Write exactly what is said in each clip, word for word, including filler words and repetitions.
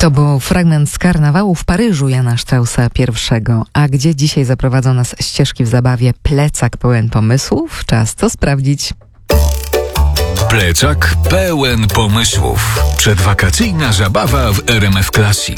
To był fragment z karnawału w Paryżu Jana Straussa pierwszego. A gdzie dzisiaj zaprowadzą nas ścieżki w zabawie Plecak pełen pomysłów? Czas to sprawdzić. Plecak pełen pomysłów. Przedwakacyjna zabawa w R M F Classic.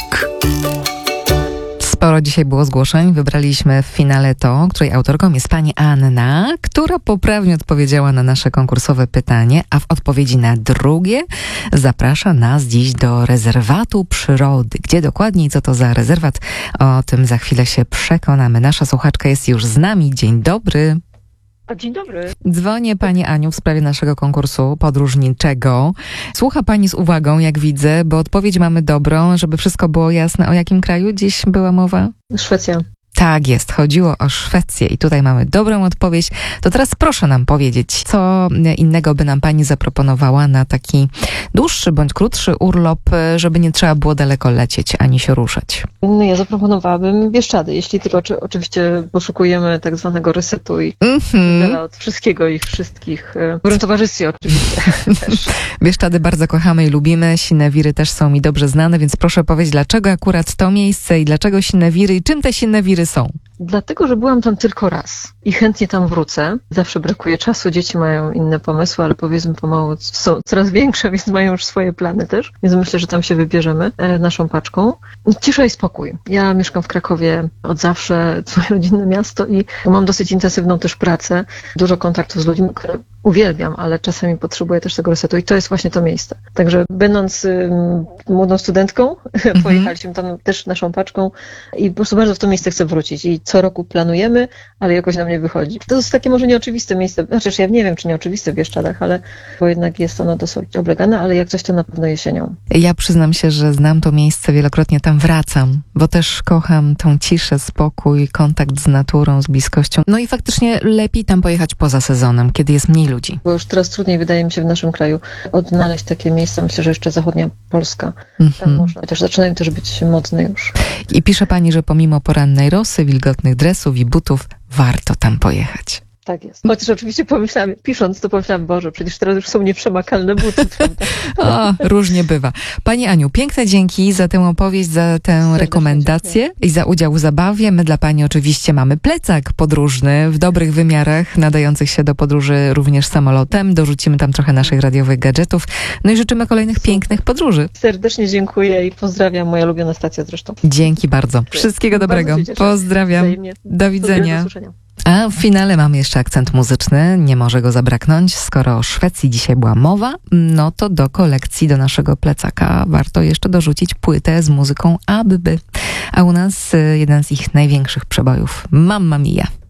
Sporo dzisiaj było zgłoszeń. Wybraliśmy w finale to, której autorką jest pani Anna, która poprawnie odpowiedziała na nasze konkursowe pytanie, a w odpowiedzi na drugie zaprasza nas dziś do rezerwatu przyrody. Gdzie dokładnie i co to za rezerwat? O tym za chwilę się przekonamy. Nasza słuchaczka jest już z nami. Dzień dobry. Dzień dobry. Dzwonię pani Aniu w sprawie naszego konkursu podróżniczego. Słucha pani z uwagą, jak widzę, bo odpowiedź mamy dobrą, żeby wszystko było jasne. O jakim kraju dziś była mowa? Szwecja. Tak jest, chodziło o Szwecję i tutaj mamy dobrą odpowiedź. To teraz proszę nam powiedzieć, co innego by nam pani zaproponowała na taki dłuższy bądź krótszy urlop, żeby nie trzeba było daleko lecieć ani się ruszać. No ja zaproponowałabym Bieszczady, jeśli tylko czy, oczywiście poszukujemy tak zwanego resetu i mm-hmm. od wszystkiego i wszystkich. W dobrym towarzystwie oczywiście też. Bieszczady bardzo kochamy i lubimy. Sinewiry też są mi dobrze znane, więc proszę powiedzieć, dlaczego akurat to miejsce i dlaczego Sinewiry i czym te Sinewiry są? Dlatego, że byłam tam tylko raz i chętnie tam wrócę. Zawsze brakuje czasu, dzieci mają inne pomysły, ale powiedzmy pomału są coraz większe, więc mają już swoje plany też. Więc myślę, że tam się wybierzemy e, naszą paczką. Cisza i spokój. Ja mieszkam w Krakowie od zawsze, swoje rodzinne miasto i mam dosyć intensywną też pracę. Dużo kontaktów z ludźmi, które uwielbiam, ale czasami potrzebuję też tego resetu i to jest właśnie to miejsce. Także będąc y, młodą studentką, mm-hmm. pojechaliśmy tam też naszą paczką i po prostu bardzo w to miejsce chcę wrócić i co roku planujemy, ale jakoś nam nie wychodzi. To jest takie może nieoczywiste miejsce, znaczy ja nie wiem, czy nieoczywiste w Bieszczadach, ale bo jednak jest ono dosyć oblegane, ale jak coś to na pewno jesienią. Ja przyznam się, że znam to miejsce, wielokrotnie tam wracam, bo też kocham tą ciszę, spokój, kontakt z naturą, z bliskością. No i faktycznie lepiej tam pojechać poza sezonem, kiedy jest mniej ludzi. Bo już teraz trudniej wydaje mi się w naszym kraju odnaleźć takie miejsca, myślę, że jeszcze zachodnia Polska. Mm-hmm. Tam można, chociaż zaczynają też być modne już. I pisze pani, że pomimo porannej rosy, wilgotnych dresów i butów, warto tam pojechać. Tak jest. Chociaż oczywiście pomyślałam, pisząc to pomyślałam, Boże, przecież teraz już są nieprzemakalne buty, prawda? O, różnie bywa. Pani Aniu, piękne dzięki za tę opowieść, za tę Serdecznie rekomendację dziękuję. I za udział w zabawie. My dla pani oczywiście mamy plecak podróżny w dobrych wymiarach, nadających się do podróży również samolotem. Dorzucimy tam trochę naszych radiowych gadżetów. No i życzymy kolejnych Super. pięknych podróży. Serdecznie dziękuję i pozdrawiam, moja ulubiona stacja zresztą. Dzięki bardzo. Wszystkiego dobrego. Pozdrawiam. Wzajemnie. Do widzenia. Do A w finale mamy jeszcze akcent muzyczny, nie może go zabraknąć. Skoro o Szwecji dzisiaj była mowa, no to do kolekcji, do naszego plecaka warto jeszcze dorzucić płytę z muzyką Abby. A u nas jeden z ich największych przebojów, Mamma Mia.